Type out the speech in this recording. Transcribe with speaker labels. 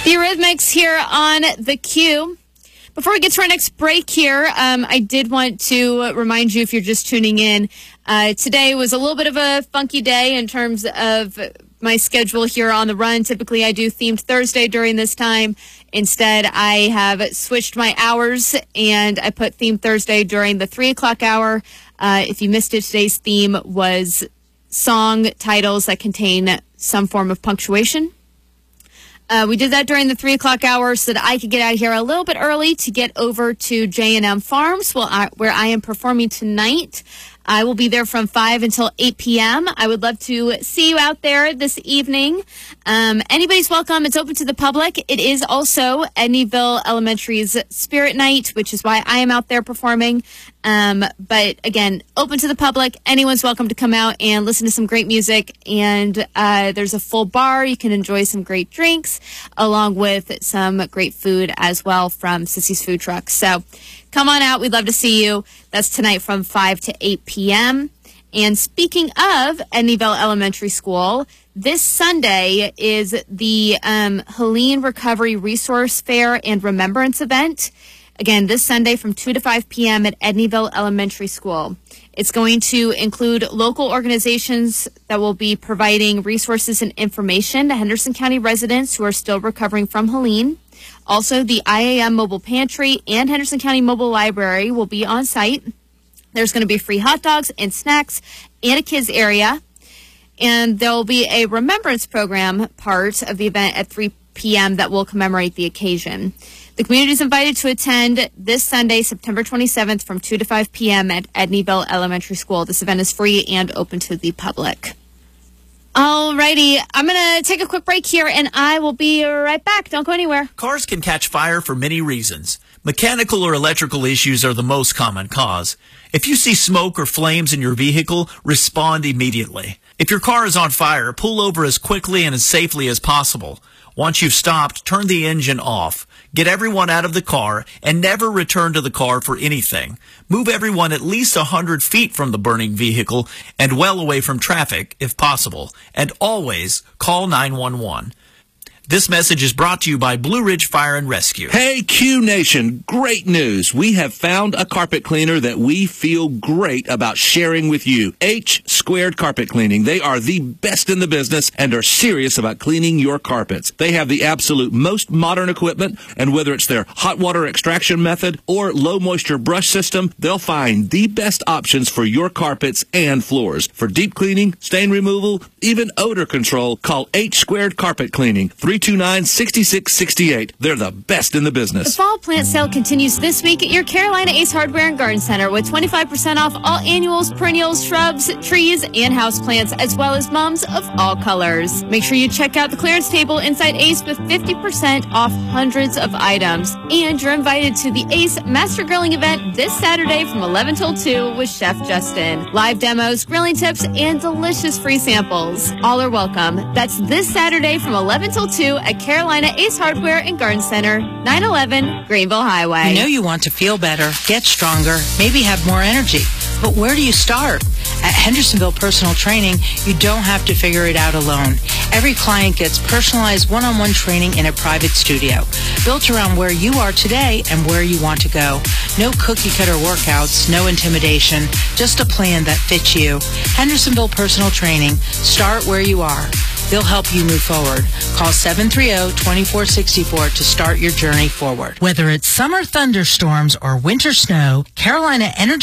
Speaker 1: The Eurythmics here on The Q. Before we get to our next break here, I did want to remind you, if you're just tuning in, today was a little bit of a funky day in terms of my schedule here on the run. Typically, I do Themed Thursday during this time. Instead, I have switched my hours, and I put Themed Thursday during the 3 o'clock hour. If you missed it, today's theme was song titles that contain some form of punctuation. We did that during the 3 o'clock hour so that I could get out of here a little bit early to get over to J&M Farms, where I am performing tonight. I will be there from 5 until 8 p.m. I would love to see you out there this evening. Anybody's welcome. It's open to the public. It is also Edneyville Elementary's Spirit Night, which is why I am out there performing. But again, open to the public. Anyone's welcome to come out and listen to some great music. And there's a full bar. You can enjoy some great drinks along with some great food as well from Sissy's Food Truck. So come on out. We'd love to see you. That's tonight from 5 to 8 p.m. And speaking of Edneyville Elementary School, this Sunday is the Helene Recovery Resource Fair and Remembrance event. Again, this Sunday from 2 to 5 p.m. at Edneyville Elementary School. It's going to include local organizations that will be providing resources and information to Henderson County residents who are still recovering from Helene. Also, the IAM Mobile Pantry and Henderson County Mobile Library will be on site. There's going to be free hot dogs and snacks and a kids area. And there will be a remembrance program part of the event at 3 p.m. that will commemorate the occasion. The community is invited to attend this Sunday, September 27th from 2 to 5 p.m. at Edneyville Elementary School. This event is free and open to the public. Alrighty, I'm going to take a quick break here, and I will be right back. Don't go anywhere.
Speaker 2: Cars can catch fire for many reasons. Mechanical or electrical issues are the most common cause. If you see smoke or flames in your vehicle, respond immediately. If your car is on fire, pull over as quickly and as safely as possible. Once you've stopped, turn the engine off. Get everyone out of the car and never return to the car for anything. Move everyone at least 100 feet from the burning vehicle and well away from traffic if possible. And always call 911. This message is brought to you by Blue Ridge Fire and Rescue.
Speaker 3: Hey, Q Nation, great news. We have found a carpet cleaner that we feel great about sharing with you. H Squared Carpet Cleaning. They are the best in the business and are serious about cleaning your carpets. They have the absolute most modern equipment, and whether it's their hot water extraction method or low moisture brush system, they'll find the best options for your carpets and floors. For deep cleaning, stain removal, even odor control, call H Squared Carpet Cleaning, 329-6668. They're the best in the business.
Speaker 1: The fall plant sale continues this week at your Carolina Ace Hardware and Garden Center with 25% off all annuals, perennials, shrubs, trees, and houseplants, as well as mums of all colors. Make sure you check out the clearance table inside Ace with 50% off hundreds of items. And you're invited to the Ace Master Grilling event this Saturday from 11 till 2 with Chef Justin. Live demos, grilling tips, and delicious free samples. All are welcome. That's this Saturday from 11 till 2 at Carolina Ace Hardware and Garden Center, 911 Greenville Highway.
Speaker 4: You know you want to feel better, get stronger, maybe have more energy. But where do you start? At Hendersonville Personal Training, you don't have to figure it out alone. Every client gets personalized one-on-one training in a private studio, built around where you are today and where you want to go. No cookie-cutter workouts, no intimidation, just a plan that fits you. Hendersonville Personal Training. Start where you are. They'll help you move forward. Call 730-2464 to start your journey forward.
Speaker 5: Whether it's summer thunderstorms or winter snow, Carolina Energy